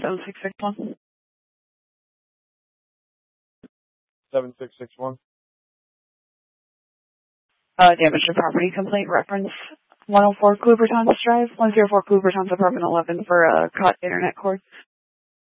7661. 7661. Damage to property complaint reference 104 Klubertons Drive, 104 Klubertons Apartment 11 for a caught internet cord.